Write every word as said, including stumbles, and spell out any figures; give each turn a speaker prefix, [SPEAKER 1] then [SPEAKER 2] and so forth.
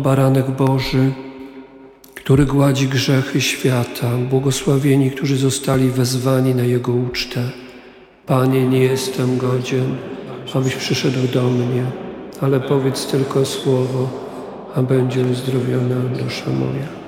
[SPEAKER 1] Baranek Boży, który gładzi grzechy świata, błogosławieni, którzy zostali wezwani na Jego ucztę. Panie, nie jestem godzien, abyś przyszedł do mnie, ale powiedz tylko słowo, a będzie uzdrowiona dusza moja.